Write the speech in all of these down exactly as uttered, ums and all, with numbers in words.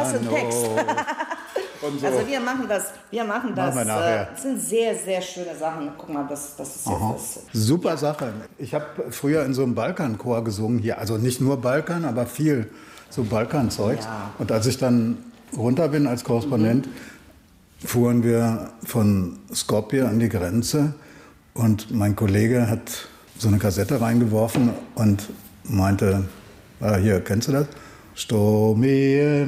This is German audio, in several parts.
hast einen Text. Und so. Also wir machen das, wir machen das. Machen wir äh, das sind sehr, sehr schöne Sachen. Guck mal, das, das ist jetzt das. Super ja. Sache. Ich habe früher in so einem Balkanchor gesungen hier. Also nicht nur Balkan, aber viel so Balkanzeug. Ja. Und als ich dann runter bin als Korrespondent, mhm. fuhren wir von Skopje an die Grenze. Und mein Kollege hat so eine Kassette reingeworfen und meinte, ah, hier, kennst du das? Sto mi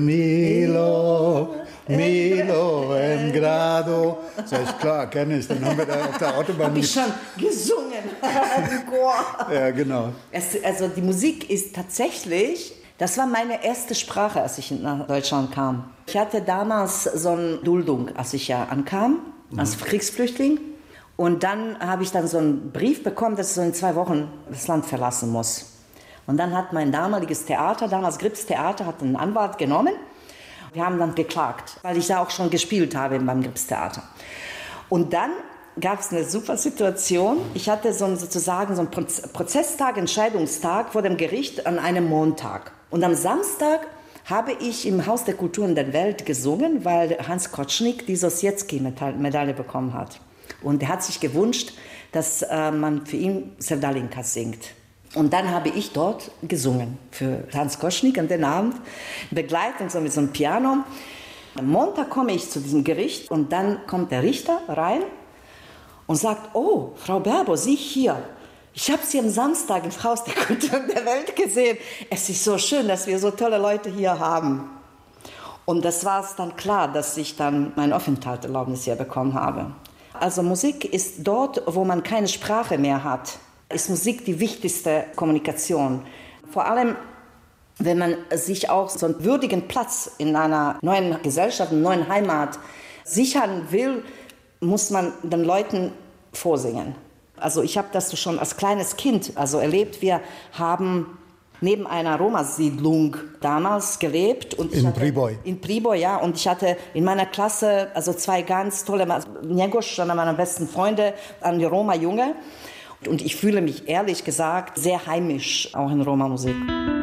Milo, Milo em grado. Sag ich, klar, kenne ich. Dann haben wir da auf der Autobahn... Hab ich schon gesungen im Chor. Ja, genau. Es, also die Musik ist tatsächlich... Das war meine erste Sprache, als ich nach Deutschland kam. Ich hatte damals so eine Duldung, als ich ja ankam, als Kriegsflüchtling. Und dann habe ich dann so einen Brief bekommen, dass ich so in zwei Wochen das Land verlassen muss. Und dann hat mein damaliges Theater, damals Grips Theater, hat einen Anwalt genommen. Wir haben dann geklagt, weil ich da auch schon gespielt habe beim Grips Theater. Und dann gab es eine super Situation. Ich hatte so einen, sozusagen so einen Prozesstag, Entscheidungstag vor dem Gericht an einem Montag. Und am Samstag habe ich im Haus der Kulturen der Welt gesungen, weil Hans Kotschnig die Sosjetski-Medaille bekommen hat. Und er hat sich gewünscht, dass äh, man für ihn Sevdalinka singt. Und dann habe ich dort gesungen für Hans Kotschnig an den Abend, Begleitung so mit so einem Piano. Am Montag komme ich zu diesem Gericht und dann kommt der Richter rein und sagt, oh, Frau Berbo, Sie hier. Ich habe Sie am Samstag im Haus der Kulturen der Welt gesehen. Es ist so schön, dass wir so tolle Leute hier haben. Und das war es dann klar, dass ich dann mein Aufenthaltserlaubnis hier bekommen habe. Also Musik ist dort, wo man keine Sprache mehr hat, ist Musik die wichtigste Kommunikation. Vor allem, wenn man sich auch so einen würdigen Platz in einer neuen Gesellschaft, einer neuen Heimat sichern will, muss man den Leuten vorsingen. Also ich habe das schon als kleines Kind also erlebt. Wir haben neben einer Roma-Siedlung damals gelebt. Und ich in hatte, Priboj. In Priboj, ja. Und ich hatte in meiner Klasse also zwei ganz tolle, Njegos, einer meiner besten Freunde, ein Roma-Junge. Und ich fühle mich ehrlich gesagt sehr heimisch, auch in Roma-Musik.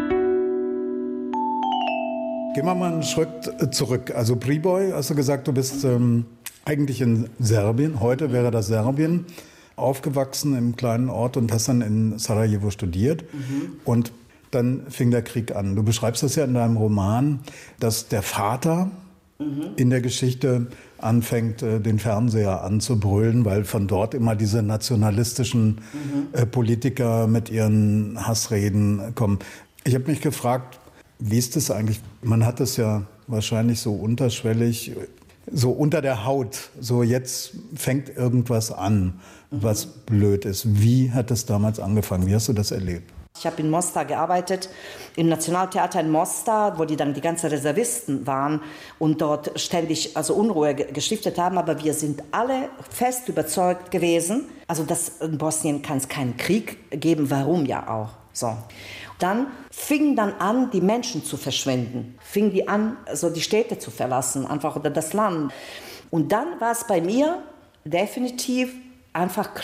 Gehen wir mal einen Schritt zurück. Also Priboj, hast du gesagt, du bist ähm, eigentlich in Serbien, heute wäre das Serbien, aufgewachsen im kleinen Ort und hast dann in Sarajevo studiert. Mhm. Und dann fing der Krieg an. Du beschreibst das ja in deinem Roman, dass der Vater mhm. in der Geschichte anfängt, den Fernseher anzubrüllen, weil von dort immer diese nationalistischen mhm. äh, Politiker mit ihren Hassreden kommen. Ich habe mich gefragt, wie ist das eigentlich? Man hat es ja wahrscheinlich so unterschwellig, so unter der Haut, so jetzt fängt irgendwas an, mhm. was blöd ist. Wie hat das damals angefangen? Wie hast du das erlebt? Ich habe in Mostar gearbeitet, im Nationaltheater in Mostar, wo die dann die ganzen Reservisten waren und dort ständig also Unruhe gestiftet haben. Aber wir sind alle fest überzeugt gewesen, also dass in Bosnien kann es keinen Krieg geben, warum ja auch. So. Dann fingen dann an, die Menschen zu verschwinden, fingen die an, so die Städte zu verlassen, einfach oder das Land. Und dann war es bei mir definitiv einfach klar,